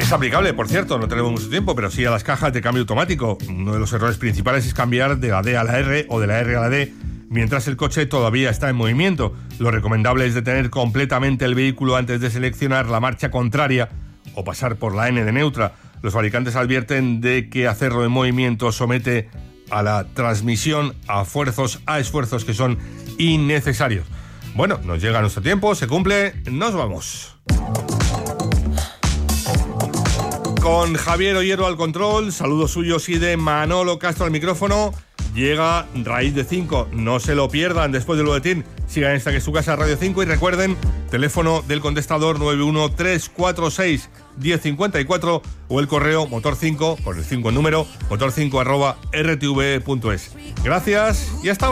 es aplicable, por cierto, no tenemos mucho tiempo, pero sí a las cajas de cambio automático. Uno de los errores principales es cambiar de la D a la R o de la R a la D mientras el coche todavía está en movimiento. Lo recomendable es detener completamente el vehículo antes de seleccionar la marcha contraria o pasar por la N de neutra. Los fabricantes advierten de que hacerlo en movimiento somete a la transmisión a esfuerzos que son innecesarios. Bueno, nos llega nuestro tiempo, se cumple, nos vamos. Con Javier Ollero al control, saludos suyos y de Manolo Castro al micrófono, llega Raíz de 5. No se lo pierdan después del boletín. Sigan esta que es su casa, Radio 5, y recuerden, teléfono del contestador 913461054 o el correo motor5, con el 5 en número, motor5@rtve.es. Gracias y hasta ahora.